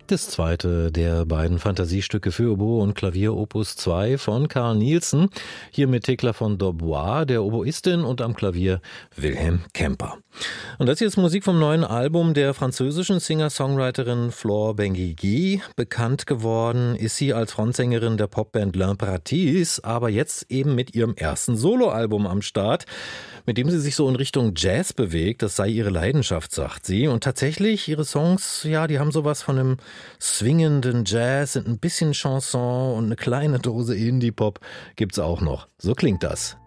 Das zweite der beiden Fantasiestücke für Oboe und Klavier Opus 2 von Carl Nielsen, hier mit Thekla von Dorbois, der Oboistin, und am Klavier Wilhelm Kemper. Und das hier ist Musik vom neuen Album der französischen Singer-Songwriterin Flore Benguigui. Bekannt geworden ist sie als Frontsängerin der Popband L'Impératrice, aber jetzt eben mit ihrem ersten Soloalbum am Start, mit dem sie sich so in Richtung Jazz bewegt. Das sei ihre Leidenschaft, sagt sie. Und tatsächlich, ihre Songs, ja, die haben sowas von einem swingenden Jazz, sind ein bisschen Chanson und eine kleine Dose Indie-Pop gibt's auch noch. So klingt das.